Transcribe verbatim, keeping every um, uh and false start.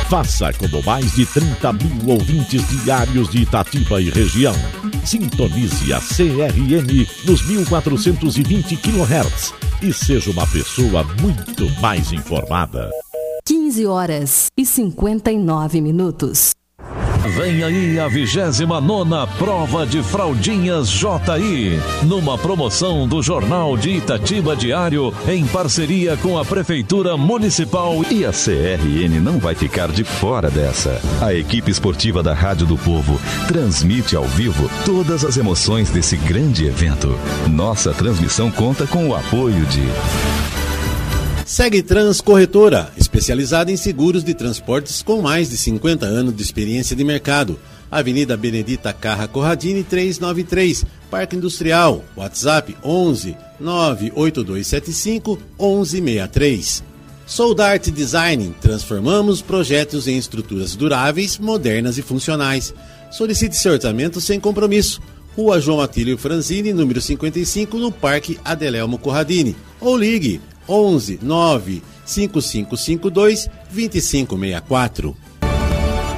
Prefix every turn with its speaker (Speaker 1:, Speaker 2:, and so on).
Speaker 1: Faça como mais de trinta mil ouvintes diários de Itatiba e região. Sintonize a C R M nos mil quatrocentos e vinte quilohertz e seja uma pessoa muito mais informada.
Speaker 2: quinze horas e cinquenta e nove minutos.
Speaker 3: Vem aí a vigésima nona Prova de Fraldinhas J I, numa promoção do Jornal de Itatiba Diário, em parceria com a Prefeitura Municipal.
Speaker 4: E a C R N não vai ficar de fora dessa. A equipe esportiva da Rádio do Povo transmite ao vivo todas as emoções desse grande evento. Nossa transmissão conta com o apoio de...
Speaker 5: Segtrans Corretora, especializada em seguros de transportes com mais de cinquenta anos de experiência de mercado. Avenida Benedita Carra Corradini trezentos e noventa e três, Parque Industrial, WhatsApp onze nove oito dois sete cinco um um seis três. Soldart Design, transformamos projetos em estruturas duráveis, modernas e funcionais. Solicite seu orçamento sem compromisso. Rua João Atílio Franzini, número cinquenta e cinco, no Parque Adelelmo Corradini. Ou ligue onze nove cinco cinco cinco dois dois cinco seis quatro.